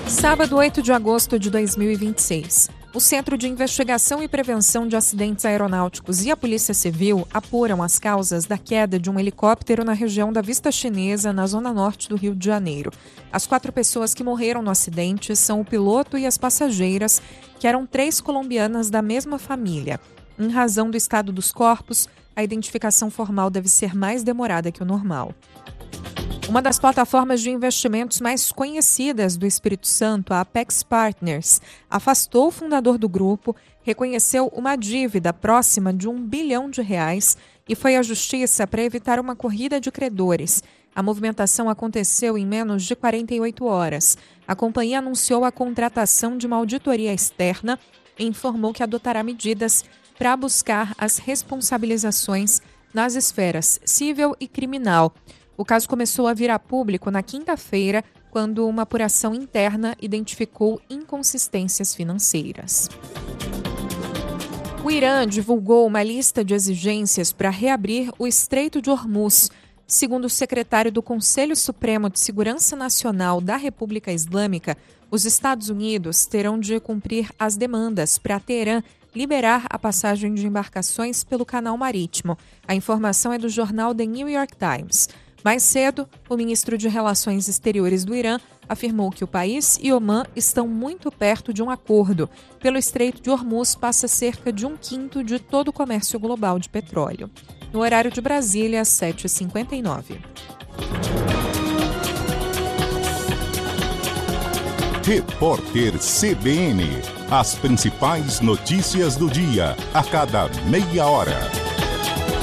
Sábado, 8 de agosto de 2026. O Centro de Investigação e Prevenção de Acidentes Aeronáuticos e a Polícia Civil apuram as causas da queda de um helicóptero na região da Vista Chinesa, na zona norte do Rio de Janeiro. As 4 pessoas que morreram no acidente são o piloto e as passageiras, que eram 3 colombianas da mesma família. Em razão do estado dos corpos, a identificação formal deve ser mais demorada que o normal. Uma das plataformas de investimentos mais conhecidas do Espírito Santo, a Apex Partners, afastou o fundador do grupo, reconheceu uma dívida próxima de R$1 bilhão e foi à justiça para evitar uma corrida de credores. A movimentação aconteceu em menos de 48 horas. A companhia anunciou a contratação de uma auditoria externa e informou que adotará medidas para buscar as responsabilizações nas esferas civil e criminal. O caso começou a vir a público na quinta-feira, quando uma apuração interna identificou inconsistências financeiras. O Irã divulgou uma lista de exigências para reabrir o Estreito de Hormuz. Segundo o secretário do Conselho Supremo de Segurança Nacional da República Islâmica, os Estados Unidos terão de cumprir as demandas para Teherã liberar a passagem de embarcações pelo canal marítimo. A informação é do jornal The New York Times. Mais cedo, o ministro de Relações Exteriores do Irã afirmou que o país e Omã estão muito perto de um acordo. Pelo Estreito de Hormuz passa cerca de 1/5 de todo o comércio global de petróleo. No horário de Brasília, 7h59. Repórter CBN. As principais notícias do dia, a cada meia hora.